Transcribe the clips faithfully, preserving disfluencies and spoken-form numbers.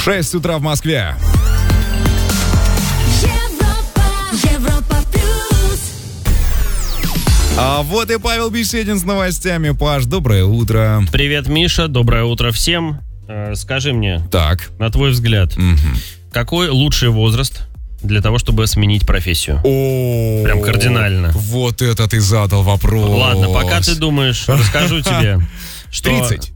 шесть утра в Москве. Европа плюс. А вот и Павел Беседин с новостями. Паш, доброе утро. Привет, Миша, доброе утро всем. Э, скажи мне, Так. на твой взгляд, Мгм. какой лучший возраст для того, чтобы сменить профессию? О, Прям кардинально. Вот это ты задал вопрос. Ладно, пока ты думаешь, расскажу тебе, что... тридцать.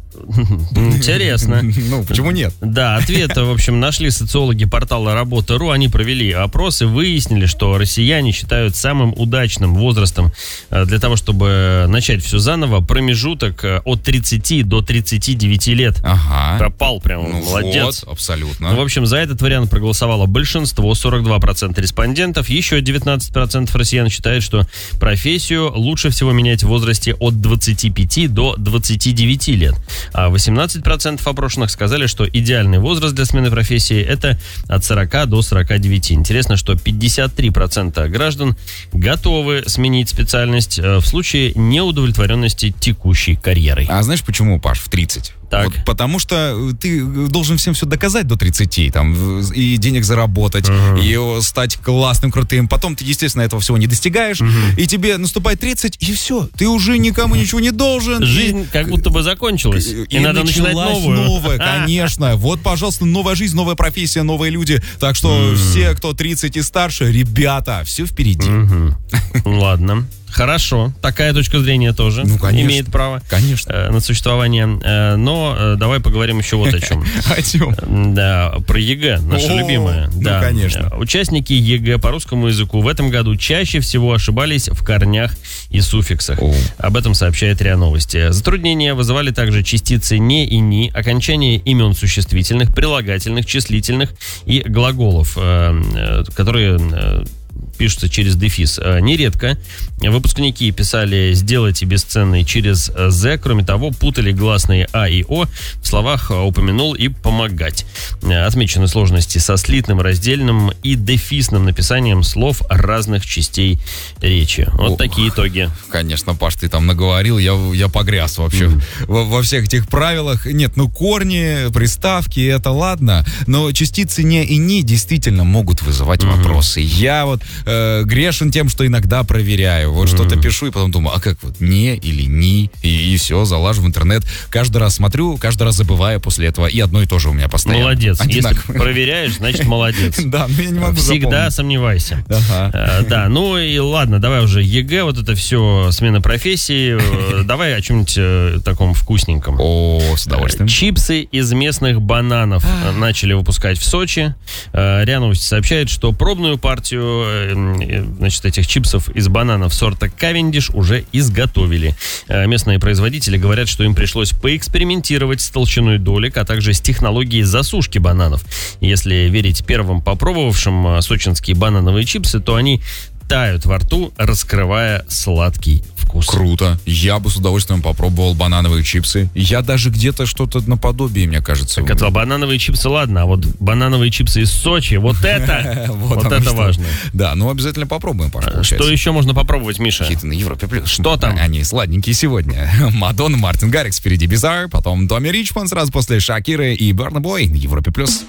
Интересно. Ну, почему нет? Да, ответ, в общем, нашли социологи портала работа точка ру. Они провели опрос и выяснили, что россияне считают самым удачным возрастом э, для того, чтобы начать все заново, промежуток э, от тридцати до тридцати девяти лет. Ага. Пропал прям, Ну молодец. вот, абсолютно. Ну, в общем, за этот вариант проголосовало большинство, сорок два процента респондентов. Еще девятнадцать процентов россиян считают, что профессию лучше всего менять в возрасте от двадцати пяти до двадцати девяти лет. А восемнадцать процентов опрошенных сказали, что идеальный возраст для смены профессии – это от сорока до сорока девяти. Интересно, что пятьдесят три процента граждан готовы сменить специальность э, в случае неудовлетворенности текущей карьерой. А знаешь почему, Паш, в тридцать? Так. Вот потому что ты должен всем все доказать до тридцати, там, и денег заработать, Ага. и стать классным, крутым. Потом ты, естественно, этого всего не достигаешь, и тебе наступает тридцать, и все. Ты уже никому ничего не должен. и- Жизнь как будто бы закончилась, и, И надо начинать началась новую. новая, конечно. Вот, пожалуйста, новая жизнь, новая профессия, новые люди. Так что все, кто тридцать и старше, ребята, все впереди. Мгм. Ладно. Хорошо, такая точка зрения тоже Ну, конечно. имеет право Конечно. э, на существование. Э, но э, давай поговорим еще вот о чем. О чем? Да, про ЕГЭ, наша О, любимая. ну, Да. конечно. Э, Участники ЕГЭ по русскому языку в этом году чаще всего ошибались в корнях и суффиксах. О. Об этом сообщает РИА Новости. Затруднения вызывали также частицы «не» и «ни», окончания имен существительных, прилагательных, числительных и глаголов, э, э, которые... э, пишутся через дефис. Э, Нередко выпускники писали «сделайте бесценный» через «з». Кроме того, путали гласные «а» и «о» в словах «упомянул» и «помогать». Э, Отмечены сложности со слитным, раздельным и дефисным написанием слов разных частей речи. Вот О. такие итоги. Конечно, Паш, ты там наговорил, я, я погряз вообще во, во всех этих правилах. Нет, ну корни, приставки, это ладно, но частицы «не» и «ни» действительно могут вызывать вопросы. Я вот э, грешен тем, что иногда проверяю. Вот что-то пишу и потом думаю, а как вот «не» или «ни», и, и все, залажу в интернет. Каждый раз смотрю, каждый раз забываю после этого, и одно и то же у меня постоянно. Молодец. Если Одинаково. проверяешь, значит молодец. Да, но я не могу Всегда запомнить. сомневайся. Ага. Э, Да, ну и ладно, давай уже ЕГЭ, вот это все, смена профессии. Э, Давай о чем-нибудь э, таком вкусненьком. О, с удовольствием. Чипсы из местных бананов э, начали выпускать в Сочи. Э, РИА Новости сообщает, что пробную партию э, э, значит, этих чипсов из бананов сорта Кавендиш уже изготовили. Э, Местные производители говорят, что им пришлось поэкспериментировать с толщиной долек, а также с технологией засушки бананов. Если верить первым попробовавшим э, сочинские банановые чипсы, то они тают во рту, раскрывая сладкий вкус. Круто. Я бы с удовольствием попробовал банановые чипсы. Я даже где-то что-то наподобие, мне кажется. Так это банановые чипсы, ладно, а вот банановые чипсы из Сочи, вот это, вот оно это что. важно. Да, ну обязательно попробуем, Паш, получается. Что еще можно попробовать, Миша? Хиты на Европе плюс. Что там? Они сладенькие сегодня. Мадонна, Мартин Гаррикс, впереди Bizarre, потом Томми Ричман, сразу после Шакиры и Burna Boy на Европе плюс.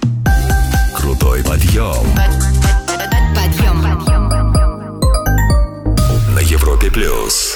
Крутой подъем Подъем. на Европе плюс.